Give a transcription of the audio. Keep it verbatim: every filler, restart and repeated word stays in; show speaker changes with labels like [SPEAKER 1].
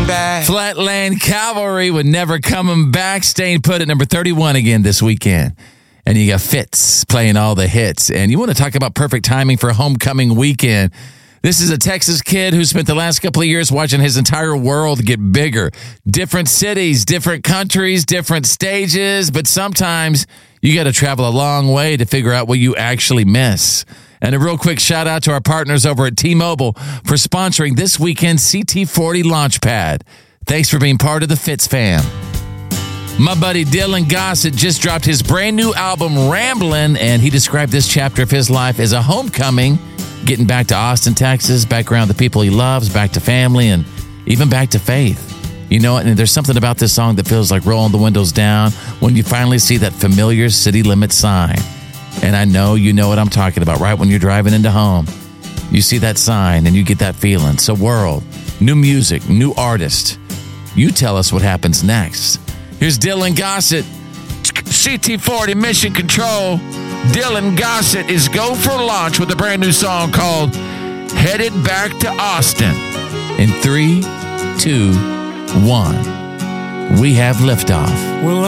[SPEAKER 1] back.
[SPEAKER 2] Flatland Cavalry with Never Coming Back, staying put at number thirty-one again this weekend. And you got Fitz playing all the hits. And you want to talk about perfect timing for homecoming weekend. This is a Texas kid who spent the last couple of years watching his entire world get bigger. Different cities, different countries, different stages. But sometimes you got to travel a long way to figure out what you actually miss. And a real quick shout out to our partners over at T-Mobile for sponsoring this weekend's C T forty Launchpad. Thanks for being part of the Fitz fam. My buddy Dylan Gossett just dropped his brand new album, Ramblin', and he described this chapter of his life as a homecoming, getting back to Austin, Texas, back around the people he loves, back to family, and even back to faith. You know, and there's something about this song that feels like rolling the windows down when you finally see that familiar city limit sign. And I know you know what I'm talking about, right? When you're driving into home, you see that sign and you get that feeling. So world, new music, new artist. You tell us what happens next. Here's Dylan Gossett, C T forty Mission Control. Dylan Gossett is go for launch with a brand new song called Headed Back to Austin. In three, two, one, we have liftoff.
[SPEAKER 1] Well,